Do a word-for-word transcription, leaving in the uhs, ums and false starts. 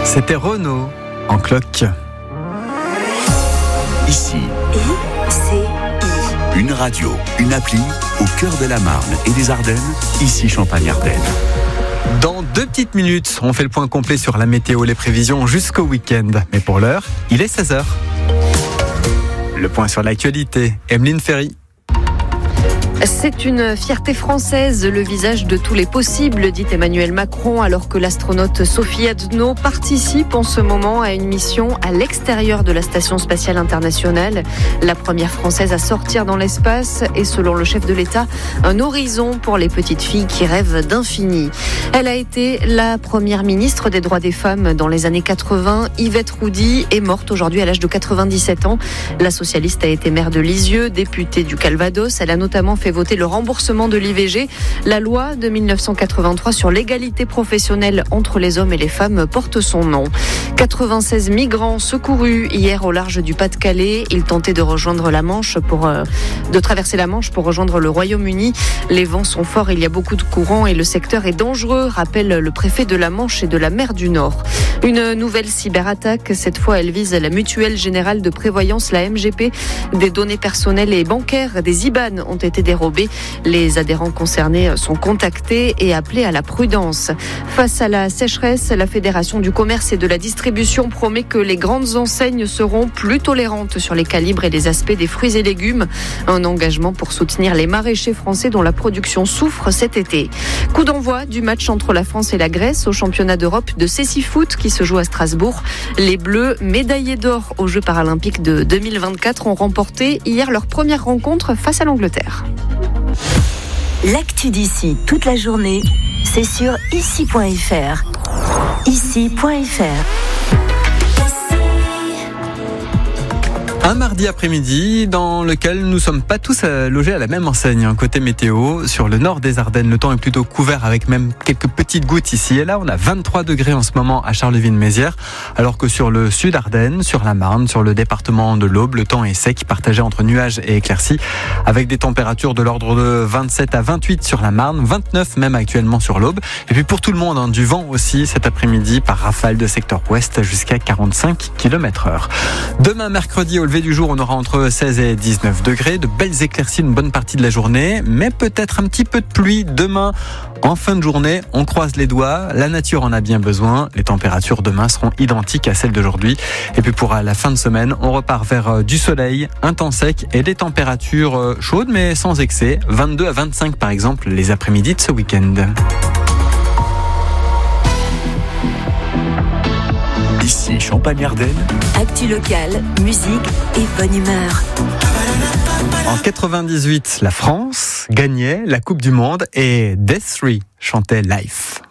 C'était Renaud en cloque. Ici, I C I. une radio, une appli au cœur de la Marne et des Ardennes, ici Champagne-Ardenne. Dans deux petites minutes, on fait le point complet sur la météo, les prévisions jusqu'au week-end. Mais pour l'heure, il est seize heures. Le point sur l'actualité, Emeline Ferry. C'est une fierté française, le visage de tous les possibles, dit Emmanuel Macron, alors que l'astronaute Sophie Adno participe en ce moment à une mission à l'extérieur de la Station spatiale internationale. La première française à sortir dans l'espace et, selon le chef de l'État, un horizon pour les petites filles qui rêvent d'infini. Elle a été la première ministre des droits des femmes dans les années quatre-vingts. Yvette Roudy est morte aujourd'hui à l'âge de quatre-vingt-dix-sept ans. La socialiste a été maire de Lisieux, députée du Calvados. Elle a notamment fait voter le remboursement de l'I V G. La loi de mille neuf cent quatre-vingt-trois sur l'égalité professionnelle entre les hommes et les femmes porte son nom. quatre-vingt-seize migrants secourus hier au large du Pas-de-Calais. Ils tentaient de rejoindre la Manche pour euh, de traverser la Manche pour rejoindre le Royaume-Uni. Les vents sont forts, il y a beaucoup de courants et le secteur est dangereux, rappelle le préfet de la Manche et de la mer du Nord. Une nouvelle cyberattaque, cette fois elle vise la Mutuelle Générale de Prévoyance, la M G P. Des données personnelles et bancaires, des I B A N ont été dérobées. Les adhérents concernés sont contactés et appelés à la prudence. Face à la sécheresse, la Fédération du commerce et de la distribution promet que les grandes enseignes seront plus tolérantes sur les calibres et les aspects des fruits et légumes. Un engagement pour soutenir les maraîchers français dont la production souffre cet été. Coup d'envoi du match entre la France et la Grèce au championnat d'Europe de cécifoot qui se joue à Strasbourg. Les Bleus, médaillés d'or aux Jeux paralympiques de deux mille vingt-quatre, ont remporté hier leur première rencontre face à l'Angleterre. L'actu d'ici toute la journée, c'est sur ici point f r. ici point f r. Un mardi après-midi dans lequel nous ne sommes pas tous logés à la même enseigne. Côté météo, sur le nord des Ardennes, le temps est plutôt couvert avec même quelques petites gouttes ici et là. On a vingt-trois degrés en ce moment à Charleville-Mézières, alors que sur le sud Ardennes, sur la Marne, sur le département de l'Aube, le temps est sec, partagé entre nuages et éclaircies, avec des températures de l'ordre de vingt-sept à vingt-huit sur la Marne, vingt-neuf même actuellement sur l'Aube. Et puis pour tout le monde, hein, du vent aussi cet après-midi par rafale de secteur ouest jusqu'à quarante-cinq kilomètres heure. Demain mercredi, au lever du jour, on aura entre seize et dix-neuf degrés, de belles éclaircies une bonne partie de la journée, mais peut-être un petit peu de pluie demain en fin de journée. On croise les doigts, la nature en a bien besoin. Les températures demain seront identiques à celles d'aujourd'hui. Et puis pour la fin de semaine, on repart vers du soleil, un temps sec et des températures chaudes mais sans excès, vingt-deux à vingt-cinq par exemple les après-midi de ce week-end. Ici Champagne-Ardenne. Actu locale, musique et bonne humeur. En quatre-vingt-dix-huit, la France gagnait la Coupe du Monde et Death Three chantait Life.